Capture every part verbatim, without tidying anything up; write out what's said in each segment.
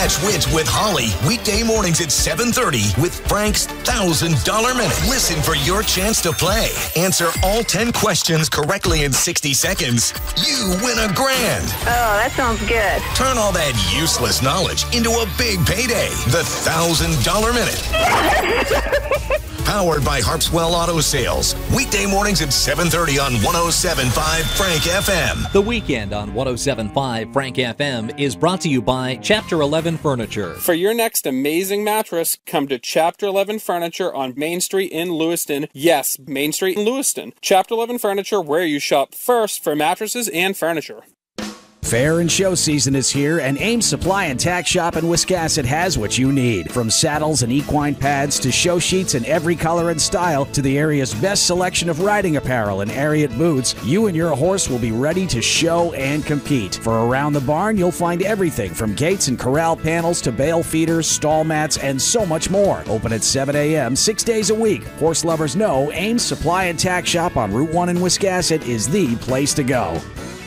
Catch Wits with Holly weekday mornings at seven thirty with Frank's one thousand dollars Minute. Listen for your chance to play. Answer all ten questions correctly in sixty seconds. You win a grand. Oh, that sounds good. Turn all that useless knowledge into a big payday. The one thousand dollars Minute. Powered by Harpswell Auto Sales. Weekday mornings at seven thirty on one oh seven point five Frank F M. The Weekend on one oh seven point five Frank F M is brought to you by Chapter eleven Furniture. For your next amazing mattress, come to Chapter eleven Furniture on Main Street in Lewiston. Yes, Main Street in Lewiston. Chapter eleven Furniture, where you shop first for mattresses and furniture. Fair and show season is here, and Ames Supply and Tack Shop in Wiscasset has what you need. From saddles and equine pads to show sheets in every color and style to the area's best selection of riding apparel and Ariat boots, you and your horse will be ready to show and compete. For Around the Barn, you'll find everything from gates and corral panels to bale feeders, stall mats, and so much more. Open at seven a.m. six days a week. Horse lovers know Ames Supply and Tack Shop on Route one in Wiscasset is the place to go.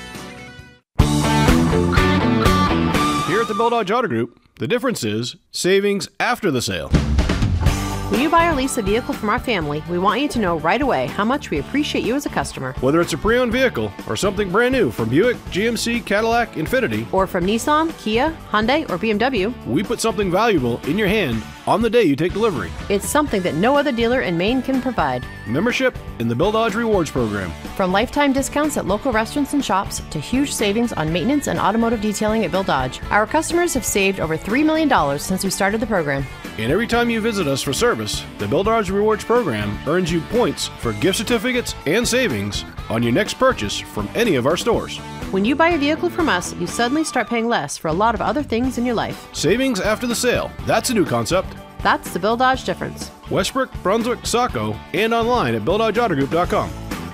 Here at the Bill Dodge Auto Group, the difference is savings after the sale. When you buy or lease a vehicle from our family, we want you to know right away how much we appreciate you as a customer. Whether it's a pre-owned vehicle or something brand new from Buick, G M C, Cadillac, Infiniti, or from Nissan, Kia, Hyundai, or B M W, we put something valuable in your hand on the day you take delivery. It's something that no other dealer in Maine can provide. Membership in the Bill Dodge Rewards Program. From lifetime discounts at local restaurants and shops to huge savings on maintenance and automotive detailing at Bill Dodge, our customers have saved over three million dollars since we started the program. And every time you visit us for service, the Bill Dodge Rewards Program earns you points for gift certificates and savings on your next purchase from any of our stores. When you buy a vehicle from us, you suddenly start paying less for a lot of other things in your life. Savings after the sale. That's a new concept. That's the Bill Dodge difference. Westbrook, Brunswick, Saco, and online at Bill Dodge Auto Group dot com.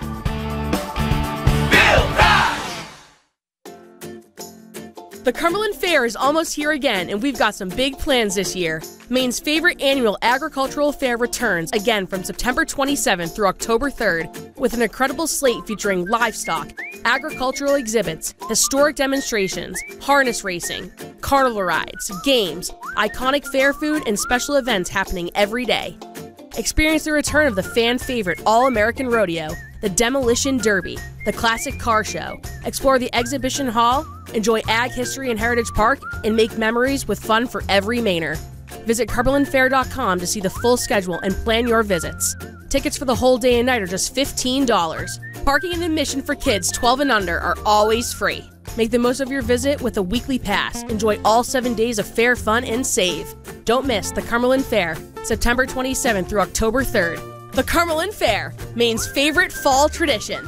The Cumberland Fair is almost here again, and we've got some big plans this year. Maine's favorite annual agricultural fair returns again from September twenty-seventh through October third, with an incredible slate featuring livestock, agricultural exhibits, historic demonstrations, harness racing, carnival rides, games, iconic fair food, and special events happening every day. Experience the return of the fan favorite All-American Rodeo, the Demolition Derby, the Classic Car Show, explore the Exhibition Hall, enjoy Ag History and Heritage Park, and make memories with fun for every Mainer. Visit Cumberland Fair dot com to see the full schedule and plan your visits. Tickets for the whole day and night are just fifteen dollars. Parking and admission for kids twelve and under are always free. Make the most of your visit with a weekly pass. Enjoy all seven days of fair fun and save. Don't miss the Cumberland Fair, September twenty-seventh through October third. The Cumberland Fair, Maine's favorite fall tradition.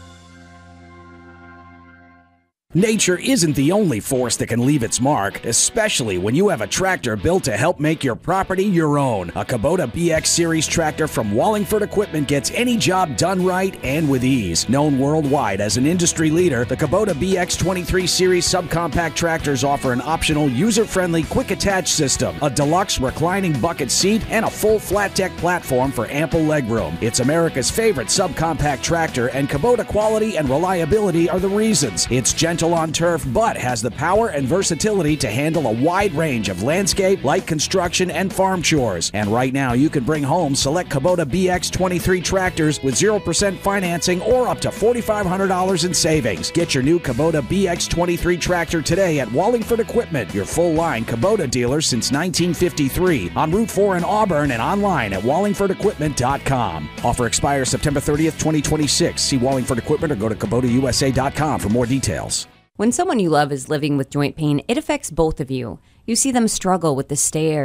Nature isn't the only force that can leave its mark, especially when you have a tractor built to help make your property your own. A Kubota B X Series tractor from Wallingford Equipment gets any job done right and with ease. Known worldwide as an industry leader, the Kubota B X twenty-three Series subcompact tractors offer an optional, user-friendly quick attach system, a deluxe reclining bucket seat, and a full flat deck platform for ample legroom. It's America's favorite subcompact tractor, and Kubota quality and reliability are the reasons. It's gentle on turf, but has the power and versatility to handle a wide range of landscape, light construction, and farm chores. And right now, you can bring home select Kubota B X twenty-three tractors with zero percent financing or up to four thousand five hundred dollars in savings. Get your new Kubota B X twenty-three tractor today at Wallingford Equipment, your full-line Kubota dealer since nineteen fifty-three, on Route four in Auburn and online at wallingford equipment dot com. Offer expires September thirtieth, twenty twenty-six. See Wallingford Equipment or go to kubota u s a dot com for more details. When someone you love is living with joint pain, it affects both of you. You see them struggle with the stairs.